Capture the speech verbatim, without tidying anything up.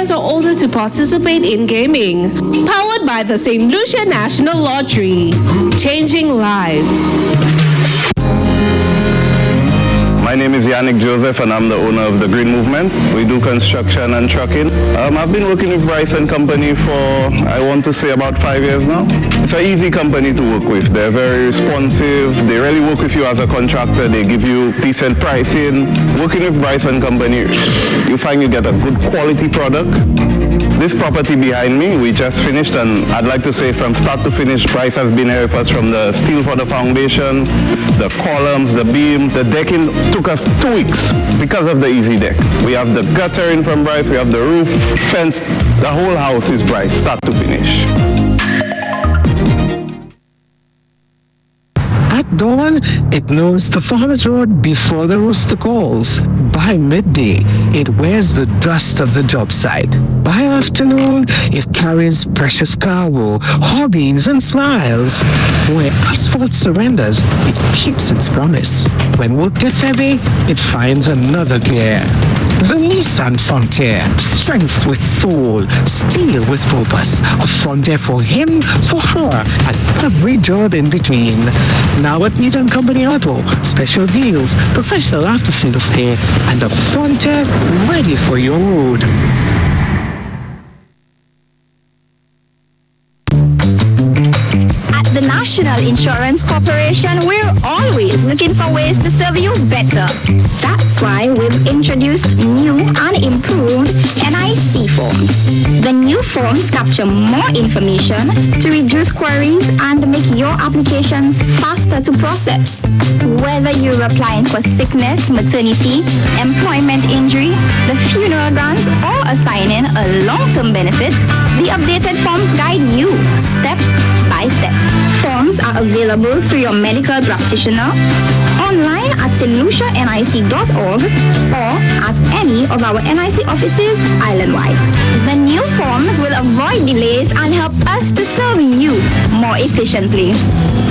years or older to participate in gaming. Powered by the Saint Lucia National Lottery. Changing lives. My name is Yannick Joseph and I'm the owner of The Green Movement. We do construction and trucking. Um, I've been working with Bryce and Company for, I want to say, about five years now. It's an easy company to work with. They're very responsive. They really work with you as a contractor. They give you decent pricing. Working with Bryce and Company, you find you get a good quality product. This property behind me, we just finished, and I'd like to say from start to finish, Bryce has been here with us from the steel for the foundation, the columns, the beam. The decking took us two weeks because of the Easy Deck. We have the guttering from Bryce, we have the roof, fence, the whole house is Bryce, start to finish. At dawn, it knows the farmer's road before the rooster calls. By midday, it wears the dust of the job site. By afternoon, it carries precious cargo, hobbies, and smiles. Where asphalt surrenders, it keeps its promise. When work gets heavy, it finds another gear. The Nissan Frontier, strength with soul, steel with purpose. A Frontier for him, for her, and every job in between. Now at Neat and Company Auto, special deals, professional after-sales care, and a Frontier ready for your road. The National Insurance Corporation, we're always looking for ways to serve you better. That's why we've introduced new and improved N I C forms. The new forms capture more information to reduce queries and make your applications faster to process. Whether you're applying for sickness, maternity, employment injury, the funeral grant, or assigning a long-term benefit, the updated forms guide you step by step. Forms are available through your medical practitioner, online at st lucia n i c dot org, or at any of our N I C offices island-wide. The new forms will avoid delays and help us to serve you more efficiently.